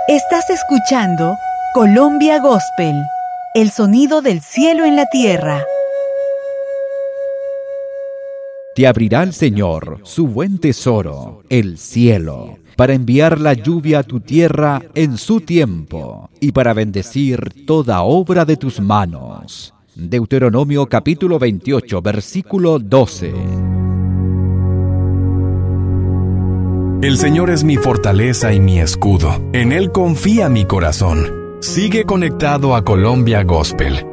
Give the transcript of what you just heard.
Estás escuchando Colombia Gospel, el sonido del cielo en la tierra. Te abrirá el Señor su buen tesoro, el cielo, para enviar la lluvia a tu tierra en su tiempo y para bendecir toda obra de tus manos. Deuteronomio capítulo 28, versículo 12. El Señor es mi fortaleza y mi escudo. En Él confía mi corazón. Sigue conectado a Colombia Gospel